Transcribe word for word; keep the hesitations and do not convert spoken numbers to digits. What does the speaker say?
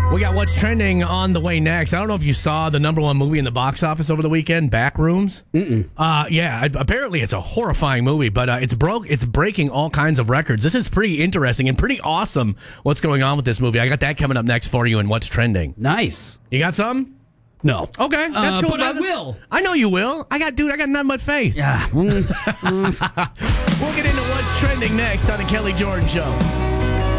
We got what's trending on the way next. I don't know if you saw the number one movie in the box office over the weekend, Backrooms. Mm-mm. Uh, yeah, apparently it's a horrifying movie, but uh, it's broke. It's breaking all kinds of records. This is pretty interesting and pretty awesome. What's going on with this movie? I got that coming up next for you. And what's trending? Nice. You got some? No. Okay, that's Uh, cool. but I will. I know you will. I got, dude. I got nothing but faith. Yeah. We'll get into what's trending next on the Kelly Jordan Show.